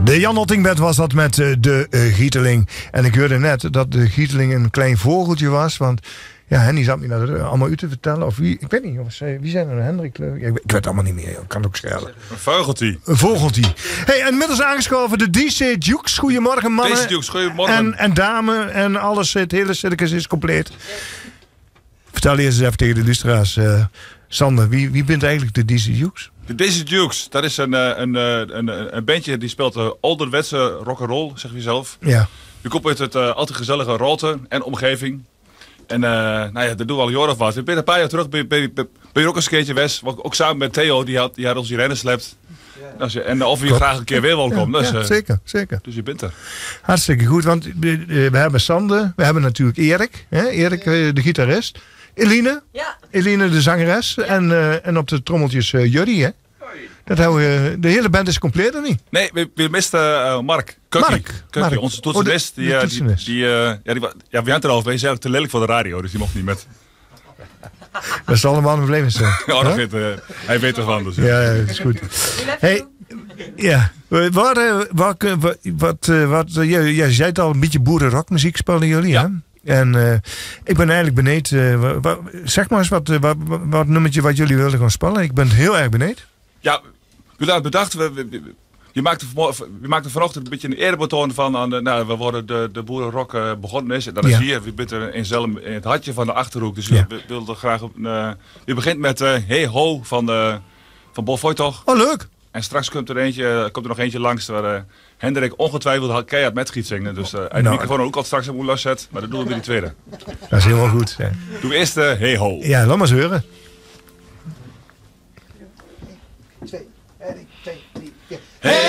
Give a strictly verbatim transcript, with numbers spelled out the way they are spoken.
De Jan Ottingbed was dat met uh, de uh, Gieteling. En ik hoorde net dat de Gieteling een klein vogeltje was. Want ja, Henny zat me dat allemaal u te vertellen. Of wie, ik weet niet. Of, wie zijn er? Hendrik? Ik, ik weet het allemaal niet meer. Ik kan het ook schelen. Een vogeltje. Een vogeltje. Hey, en inmiddels aangeschoven de D C Dukes. Goedemorgen mannen. D C Dukes, goedemorgen. En, en dame. En alles. Het hele circus is compleet. Vertel eerst eens even tegen de luisteraars. Uh, Sander, wie, wie bent eigenlijk de D C Dukes? De D C Dukes, dat is een, een, een, een bandje die speelt uh, ouderwetse rock'n'roll, zeg je zelf. Ja. Je komt uit het uh, altijd gezellige Rolte en omgeving. En uh, nou ja, dat doen we al jaren of wat. Ik ben een paar jaar terug bij, bij, bij, bij ook een keertje West. Ook samen met Theo, die had, die had ons hier rennen slept. Ja. En of je graag een keer weer welkom. Ja, dus, ja, uh, zeker, zeker. Dus je bent er. Hartstikke goed, want we, we hebben Sander, we hebben natuurlijk Erik, hè? Erik de gitarist. Eline, ja. Eline de zangeres. Ja. En, uh, en op de trommeltjes uh, Jurry, hè? Dat hebben we, de hele band is compleet, of niet? Nee, we, we misten uh, Mark. Kukkie. Mark. Kukkie, Mark. onze toetsenist. Oh, die, uh, die, toetsenist. die, uh, ja, die, ja, we hadden het erover. Hij is eigenlijk te lelijk voor de radio, dus die mocht niet met. Dat zal allemaal een probleem zijn. Ja, dat weet, uh, hij weet ervan. Dus, ja, ja, dat is goed. Hey, ja, wat, wat, wat, wat, wat jij, jij zei het al, een beetje boerenrockmuziek spelen jullie, ja. Hè? En uh, ik ben eigenlijk benieuwd. Uh, wat, zeg maar eens wat, wat, wat, wat nummertje wat jullie wilden gaan spelen. Ik ben heel erg benieuwd. Ja, we hadden bedacht. We, we, we, je, maakte je maakte vanochtend een beetje een eerbetoon van. Aan de, nou, we worden de, de boerenrock uh, begonnen is. Dat is ja. hier. We zitten in Zelm in het hartje van de Achterhoek. Dus ja. we wilden graag. Uh, je begint met uh, Hey Ho van, uh, van Bob Voigt. Oh, leuk. En straks komt er, eentje, komt er nog eentje langs waar uh, Hendrik ongetwijfeld keihard met giet zingen. Dus uh, uit de nou, microfoon ook al straks op los zet. Maar dat doen we bij die tweede. Dat is helemaal goed. Ja. Doen we eerst uh, Hey Ho. Ja, laat maar eens horen. Twee, twee, drie, vier. Hey.